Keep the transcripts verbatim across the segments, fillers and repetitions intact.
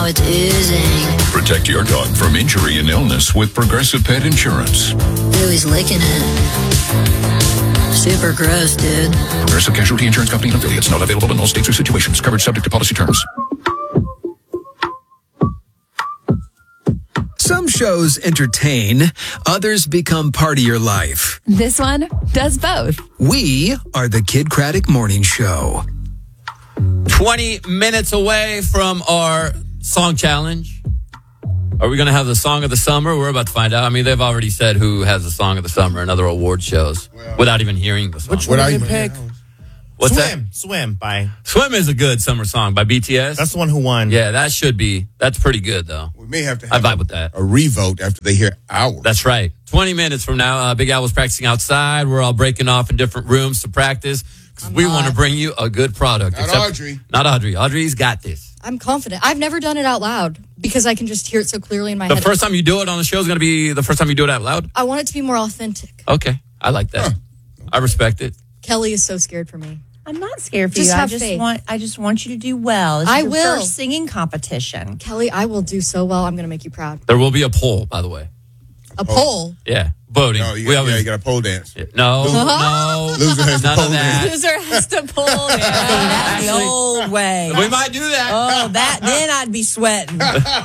now it's oozing. Protect your dog from injury and illness with Progressive Pet Insurance. Ooh, he's licking it. Super gross, dude. Progressive Casualty Insurance Company and affiliates. Not available in all states or situations. Coverage subject to policy terms. Some shows entertain, others become part of your life. This one does both. We are the Kid Craddock Morning Show. twenty minutes away from our song challenge. Are we going to have the song of the summer? We're about to find out. I mean, they've already said who has the song of the summer in other award shows well, without even hearing the song. Which one did you pick? What's Swim. that? Swim by... Swim is a good summer song by B T S. That's the one who won. Yeah, that should be. That's pretty good, though. We may have to have I vibe a, with that. a revote after they hear ours. That's right. twenty minutes from now, uh, Big Al was practicing outside. We're all breaking off in different rooms to practice because we want to bring you a good product. Not Audrey. Not Audrey. Audrey's got this. I'm confident. I've never done it out loud because I can just hear it so clearly in my The head. first time you do it on the show is going to be the first time you do it out loud? I want it to be more authentic. Okay. I like that. Huh. I respect it. Kelly is so scared for me. I'm not scared for just you. Have I just faith. want I just want you to do well. This I is your will. First singing competition. Kelly, I will do so well. I'm going to make you proud. There will be a poll, by the way. A poll? Yeah. Voting. No, you, we got, always, yeah, you got a pole dance. Yeah. No, Loser, no. Loser has none to pole of that. dance. Loser has to pull. Yeah. That's the old way. We might do that. Oh, that then I'd be sweating.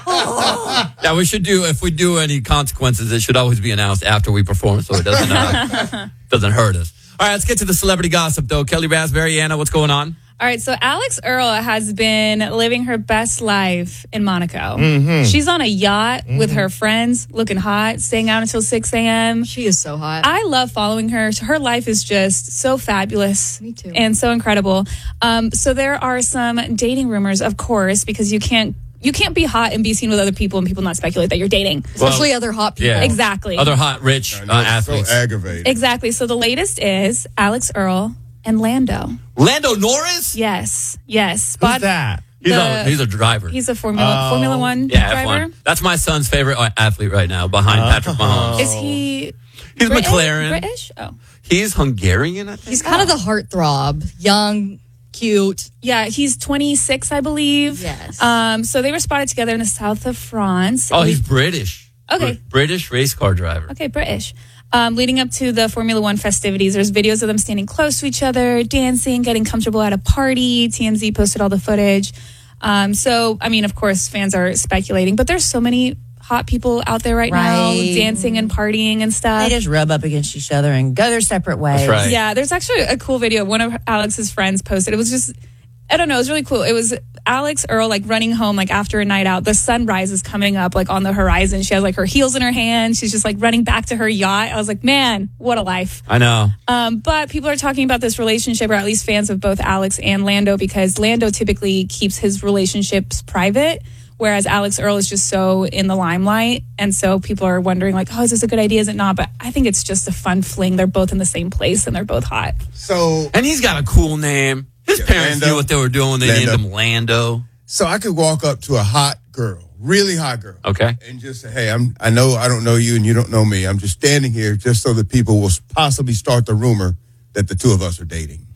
Oh. Yeah, we should do, if we do any consequences, it should always be announced after we perform so it doesn't, uh, doesn't hurt us. All right, let's get to the celebrity gossip, though. Kelly Raspberry, Anna, what's going on? All right, so Alex Earl has been living her best life in Monaco. Mm-hmm. She's on a yacht mm-hmm. with her friends, looking hot, staying out until six a.m. She is so hot. I love following her. Her life is just so fabulous. Me too. And so incredible. Um, so there are some dating rumors, of course, because you can't you can't be hot and be seen with other people and people not speculate that you're dating. Especially well, other hot people. Yeah. Exactly. Other hot, rich uh, athletes. So aggravating. Exactly. So the latest is Alex Earl and Lando. Lando Norris? Yes, yes. Who's But that? He's, the, a, he's a driver. He's a Formula Oh. Formula One yeah, driver. F one. That's my son's favorite athlete right now, behind Oh. Patrick Mahomes. Is he He's British? McLaren. British? Oh. He's Hungarian, I think. He's kind of the heartthrob. Young, cute. Yeah, he's twenty-six, I believe. Yes. Um, so they were spotted together in the south of France. Oh, he's British. Okay. Br- British race car driver. Okay, British. Um, leading up to the Formula One festivities, there's videos of them standing close to each other, dancing, getting comfortable at a party. T M Z posted all the footage. Um, so, I mean, of course, fans are speculating, but there's so many hot people out there right, now Right. dancing and partying and stuff. They just rub up against each other and go their separate ways. That's right. Yeah, there's actually a cool video one of Alex's friends posted. It was just, I don't know, it was really cool. It was Alex Earl like running home like after a night out. The sunrise is coming up like on the horizon. She has like her heels in her hand. She's just like running back to her yacht. I was like, man, what a life. I know. Um, but people are talking about this relationship, or at least fans of both Alex and Lando, because Lando typically keeps his relationships private, whereas Alex Earl is just so in the limelight. And so people are wondering like, oh, is this a good idea? Is it not? But I think it's just a fun fling. They're both in the same place and they're both hot. So, And he's got a cool name. His Yeah, parents Lando. knew what they were doing. They Lando. named him Lando. so I could walk up to a hot girl, really hot girl. Okay. And just say, hey, I'm, I know I don't know you and you don't know me. I'm just standing here just so that people will possibly start the rumor that the two of us are dating.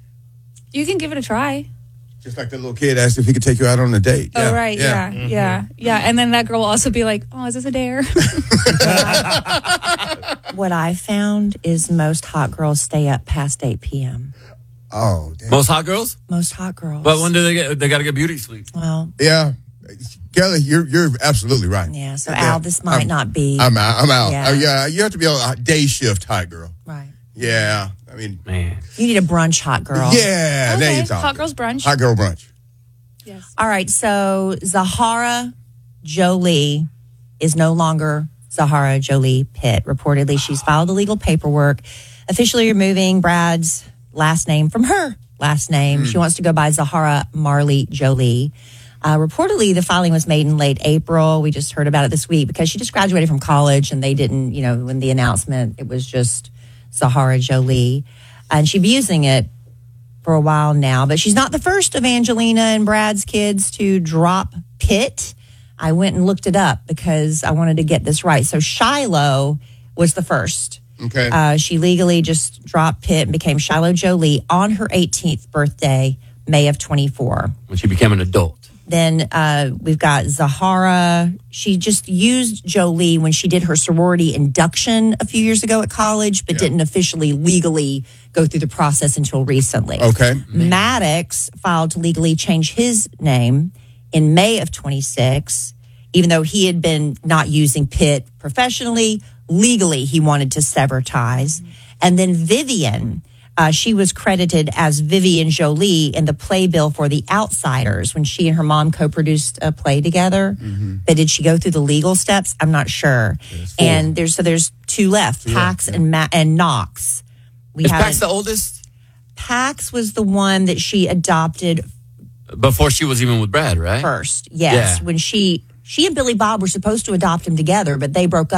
You can give it a try. Just like the little kid asked if he could take you out on a date. Oh, right. Yeah. Mm-hmm. Yeah. Yeah. And then that girl will also be like, oh, is this a dare? What I found is most hot girls stay up past eight p.m. Oh, damn. Most hot girls? Most hot girls. But when do they get, they got to get beauty sleep? Well, Yeah. Kelly, you're you're absolutely right. yeah. So Yeah. Al, this might I'm- not be I'm out. I'm out. Yeah. Oh, yeah, you have to be on a day shift hot girl. right. Yeah. I mean, Man. You need a brunch hot girl. yeah. There Okay. you talk. Hot girls brunch. Hot girl brunch. Yes. All right. So Zahara Jolie is no longer Zahara Jolie Pitt. Reportedly, she's filed the legal paperwork, officially removing Brad's last name from her last name. She wants to go by Zahara Marley Jolie. Uh, reportedly, the filing was made in late April. We just heard about it this week because she just graduated from college and they didn't, you know, when the announcement, it was just Zahara Jolie. And she'd be using it for a while now, but she's not the first of Angelina and Brad's kids to drop Pitt. I went and looked it up because I wanted to get this right. So Shiloh was the first. Okay. Uh, she legally just dropped Pitt and became Shiloh Jolie on her eighteenth birthday, May of twenty-four. When she became an adult. Then uh, we've got Zahara. She just used Jolie when she did her sorority induction a few years ago at college, but Yeah. didn't officially legally go through the process until recently. Okay. Maddox filed to legally change his name in May of twenty-six, even though he had been not using Pitt professionally. Legally, he wanted to sever ties. And then Vivian, uh, she was credited as Vivian Jolie in the playbill for The Outsiders when she and her mom co-produced a play together. But did she go through the legal steps? I'm not sure. And there's so there's two left, Pax and Ma- and Knox. We Is haven't- Pax the oldest? Pax was the one that she adopted Before she was even with Brad, right? first. Yes, Yeah. when she she and Billy Bob were supposed to adopt him together, but they broke up.